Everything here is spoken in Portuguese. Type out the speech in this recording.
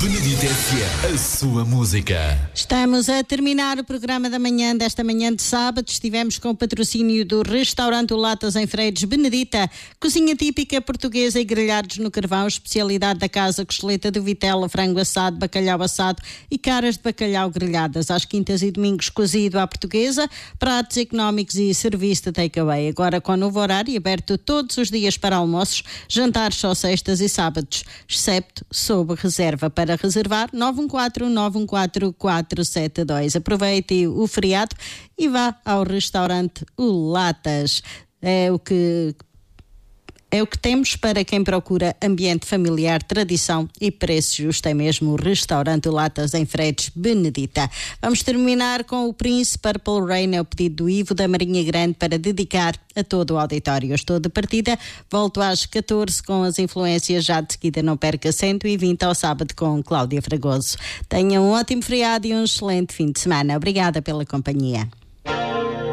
Benedita FM, a sua música. Estamos a terminar o programa da manhã, desta manhã de sábado. Estivemos com o patrocínio do restaurante O Latas em Freitas Benedita, cozinha típica portuguesa e grelhados no carvão, especialidade da casa, costeleta de vitela, frango assado, bacalhau assado e caras de bacalhau grelhadas. Às quintas e domingos cozido à portuguesa, pratos económicos e serviço de takeaway. Agora com novo horário, aberto todos os dias para almoços, jantares só sextas e sábados, excepto sob reserva. Para reservar, 914-914-472. Aproveite o feriado e vá ao restaurante O Latas. É o que temos para quem procura ambiente familiar, tradição e preço justo. É mesmo o restaurante O Latas em Freitas Benedita. Vamos terminar com o Prince Purple Rain, é o pedido do Ivo da Marinha Grande para dedicar a todo o auditório. Eu estou de partida, volto às 14 com as influências, já de seguida não perca 120 ao sábado com Cláudia Fragoso. Tenham um ótimo feriado e um excelente fim de semana. Obrigada pela companhia.